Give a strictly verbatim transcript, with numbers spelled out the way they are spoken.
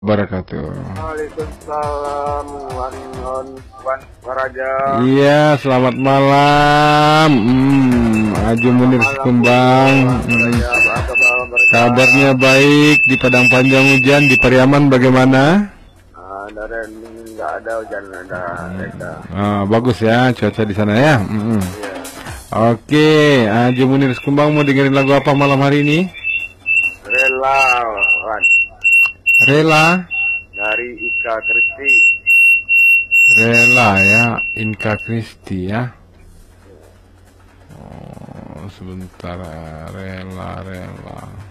Barakatuh. Waalaikumsalam Wan Wan Wan Waraja. Iya, selamat malam. Hmm, Aju Munir Sekumbang. Hmm. Kabarnya baik di Padang Panjang hujan, di Pariaman bagaimana? Ada nggak ada hujan, ada reda. Ah, bagus ya cuaca di sana ya. Hmm. Iya. Oke, Aju Munir Sekumbang mau dengerin lagu apa malam hari ini? Rela Wan. Rela. Dari Ika Kristi. Rela ya, Inka Kristi ya. Oh, sebentar, rela, rela.